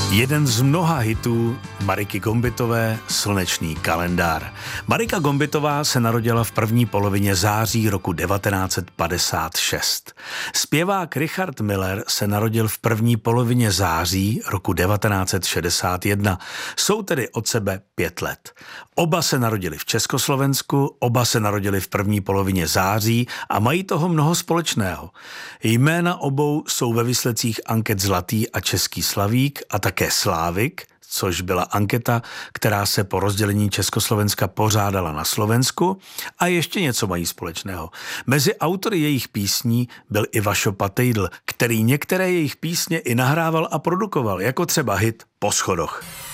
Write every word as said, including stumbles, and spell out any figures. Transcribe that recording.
Jeden z mnoha hitů Mariky Gombitové, Slunečný kalendár. Marika Gombitová se narodila v první polovině září roku devatenáct set padesát šest. Zpěvák Richard Miller se narodil v první polovině září roku devatenáct set šedesát jedna. Jsou tedy od sebe pět let. Oba se narodili v Československu, oba se narodili v první polovině září a mají toho mnoho společného. Jména obou jsou ve výsledcích anket Zlatý a Český Slavík a také Slávik, což byla anketa, která se po rozdělení Československa pořádala na Slovensku, a ještě něco mají společného. Mezi autory jejich písní byl i Vašo Patejdl, který některé jejich písně i nahrával a produkoval, jako třeba hit Po schodoch.